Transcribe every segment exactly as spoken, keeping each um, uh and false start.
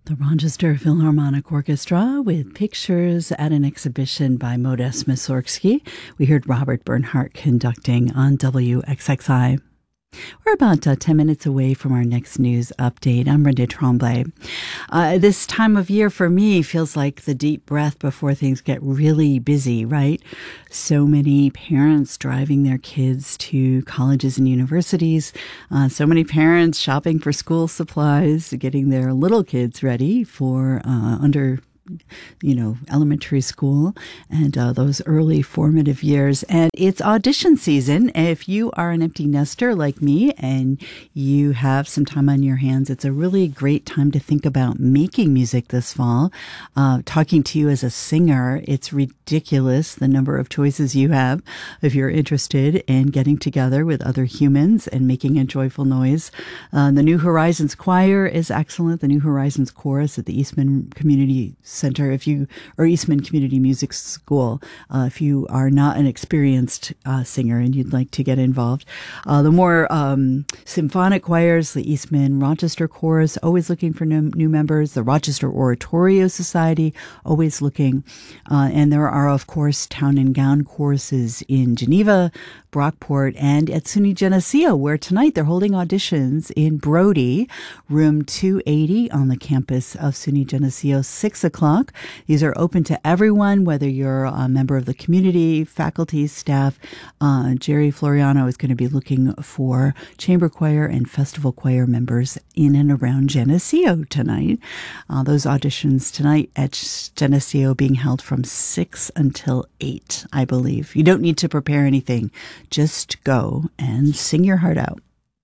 The Rochester Philharmonic Orchestra with pictures at an exhibition by Modest Mussorgsky. We heard Robert Bernhardt conducting on W X X I. We're about uh, ten minutes away from our next news update. I'm Brenda Tremblay. Uh, this time of year for me feels like the deep breath before things get really busy, right? So many parents driving their kids to colleges and universities. Uh, so many parents shopping for school supplies, getting their little kids ready for uh, under you know, elementary school and uh, those early formative years. And it's audition season. If you are an empty nester like me and you have some time on your hands, it's a really great time to think about making music this fall. Uh, talking to you as a singer, it's ridiculous the number of choices you have if you're interested in getting together with other humans and making a joyful noise. Uh, the New Horizons Choir is excellent. The New Horizons Chorus at the Eastman Community Center, if you, or Eastman Community Music School, uh, if you are not an experienced uh, singer and you'd like to get involved. Uh, the more um, symphonic choirs, the Eastman Rochester Chorus, always looking for new, new members. The Rochester Oratorio Society, always looking. Uh, and there are, of course, town and gown choruses in Geneva, Brockport, and at SUNY Geneseo, where tonight they're holding auditions in Brody, room two eighty on the campus of SUNY Geneseo, six o'clock. These are open to everyone, whether you're a member of the community, faculty, staff. Uh, Jerry Floriano is going to be looking for chamber choir and festival choir members in and around Geneseo tonight. Uh, those auditions tonight at Geneseo being held from six until eight, I believe. You don't need to prepare anything. Just go and sing your heart out.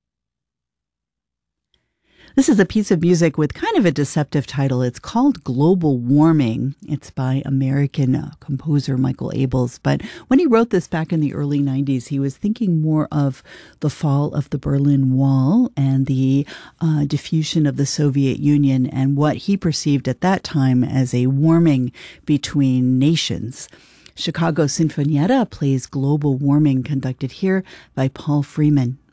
This is a piece of music with kind of a deceptive title. It's called Global Warming. It's by American uh, composer Michael Abels. But when he wrote this back in the early nineties, he was thinking more of the fall of the Berlin Wall and the uh, diffusion of the Soviet Union and what he perceived at that time as a warming between nations. Chicago Sinfonietta plays Global Warming, conducted here by Paul Freeman.